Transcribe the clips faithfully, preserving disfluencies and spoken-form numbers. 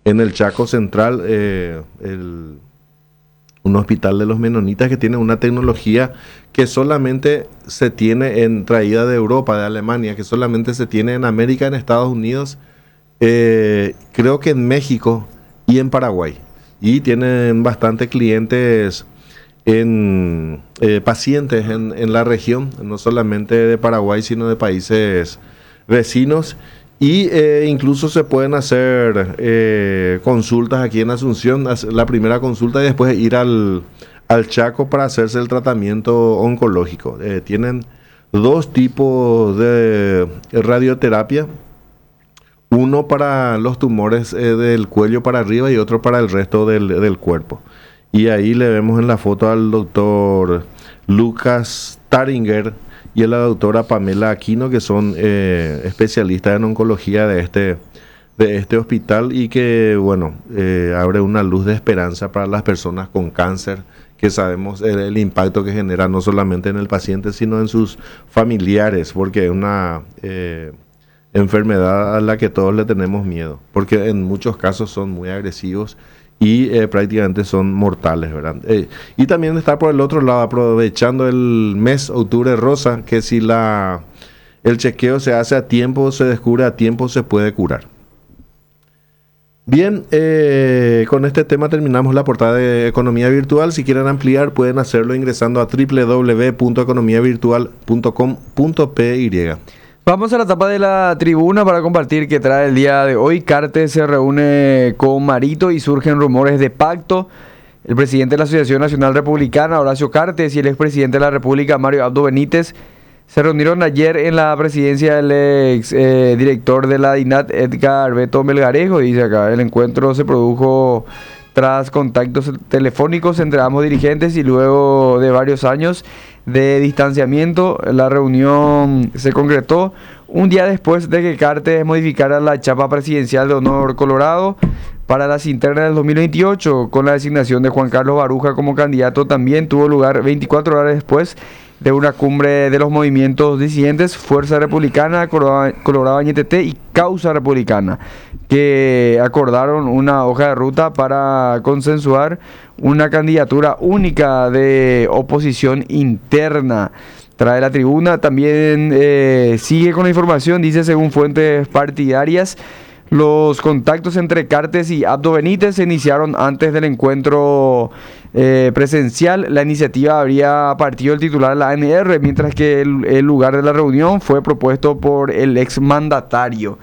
en el Chaco Central, eh, el, un hospital de los menonitas que tiene una tecnología que solamente se tiene en traída de Europa, de Alemania, que solamente se tiene en América, en Estados Unidos, eh, creo que en México y en Paraguay. Y tienen bastante clientes, en eh, pacientes en, en la región, no solamente de Paraguay, sino de países vecinos. Y eh, incluso se pueden hacer eh, consultas aquí en Asunción, la primera consulta y después ir al, al Chaco para hacerse el tratamiento oncológico. Eh, tienen dos tipos de radioterapia, uno para los tumores eh, del cuello para arriba y otro para el resto del, del cuerpo. Y ahí le vemos en la foto al doctor Lucas Taringer y a la doctora Pamela Aquino, que son eh, especialistas en oncología de este, de este hospital y que, bueno, eh, abre una luz de esperanza para las personas con cáncer, que sabemos el, el impacto que genera no solamente en el paciente, sino en sus familiares, porque es una eh, enfermedad a la que todos le tenemos miedo, porque en muchos casos son muy agresivos y eh, prácticamente son mortales, ¿verdad? Eh, y también está por el otro lado, aprovechando el mes Octubre Rosa, que si la el chequeo se hace a tiempo, se descubre a tiempo, se puede curar. Bien, eh, con este tema terminamos la portada de Economía Virtual. Si quieren ampliar, pueden hacerlo ingresando a doble u doble u doble u punto economía virtual punto com punto p y. Vamos a la etapa de la tribuna para compartir que trae el día de hoy. Cartes se reúne con Marito y surgen rumores de pacto. El presidente de la Asociación Nacional Republicana, Horacio Cartes, y el expresidente de la República, Mario Abdo Benítez, se reunieron ayer en la presidencia del ex eh, director de la DINAT, Edgar Beto Melgarejo. Dice acá, el encuentro se produjo tras contactos telefónicos entre ambos dirigentes y luego de varios años de distanciamiento. La reunión se concretó un día después de que Cartes modificara la chapa presidencial de Honor Colorado para las internas del dos mil veintiocho, con la designación de Juan Carlos Baruja como candidato. También tuvo lugar veinticuatro horas después de una cumbre de los movimientos disidentes Fuerza Republicana, Colorado Añetete y Causa Republicana, que acordaron una hoja de ruta para consensuar una candidatura única de oposición interna. Trae la tribuna, también eh, sigue con la información, dice, según fuentes partidarias, los contactos entre Cartes y Abdo Benítez se iniciaron antes del encuentro eh, presencial. La iniciativa habría partido del titular de la A N R, mientras que el, el lugar de la reunión fue propuesto por el exmandatario.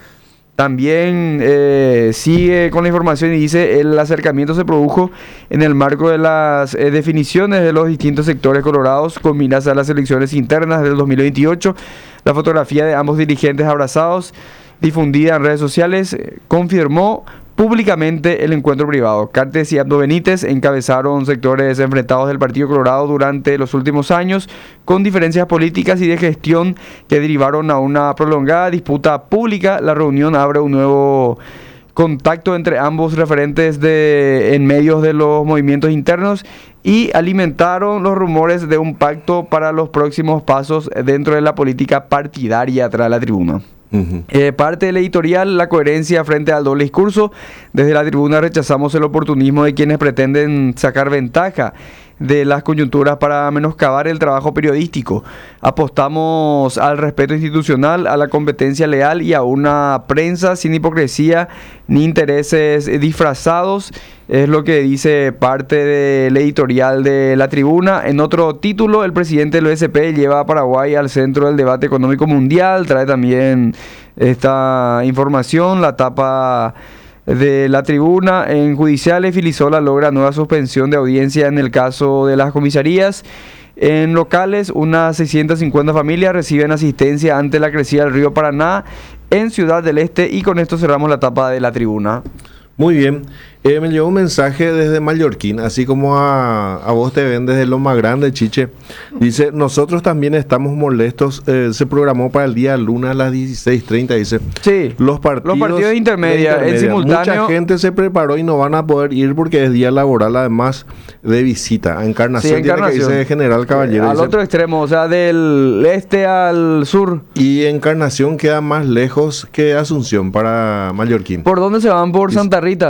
También eh, sigue con la información y dice, el acercamiento se produjo en el marco de las eh, definiciones de los distintos sectores colorados con miras a las elecciones internas del dos mil veintiocho. La fotografía de ambos dirigentes abrazados, difundida en redes sociales, eh, confirmó públicamente el encuentro privado. Cartes y Abdo Benítez encabezaron sectores enfrentados del Partido Colorado durante los últimos años, con diferencias políticas y de gestión que derivaron a una prolongada disputa pública. La reunión abre un nuevo contacto entre ambos referentes de, en medios de los movimientos internos y alimentaron los rumores de un pacto para los próximos pasos dentro de la política partidaria. Tras la tribuna. Uh-huh. Eh, parte del editorial, la coherencia frente al doble discurso. Desde la tribuna rechazamos el oportunismo de quienes pretenden sacar ventaja de las coyunturas para menoscabar el trabajo periodístico. Apostamos al respeto institucional, a la competencia leal y a una prensa sin hipocresía ni intereses disfrazados. Es lo que dice parte del editorial de la tribuna. En otro título, el presidente del O S P lleva a Paraguay al centro del debate económico mundial. Trae también esta información, la tapa de la tribuna. En judiciales, Filisola logra nueva suspensión de audiencia en el caso de las comisarías. En locales, unas seiscientas cincuenta familias reciben asistencia ante la crecida del río Paraná en Ciudad del Este. Y con esto cerramos la tapa de la tribuna. Muy bien, eh, me llegó un mensaje desde Mallorquín, así como a, a vos te ven desde lo más grande, Chiche. Dice, nosotros también estamos molestos, eh, se programó para el día lunes a las dieciséis treinta, dice. Sí, los partidos, los partidos de intermedia, de intermedia, en simultáneo. Mucha gente se preparó y no van a poder ir porque es día laboral, además de visita. A Encarnación, sí, Encarnación. Tiene que irse General Caballero. Al dice, otro extremo, o sea, del este al sur. Y Encarnación queda más lejos que Asunción para Mallorquín. ¿Por dónde se van? Por Santa Rita.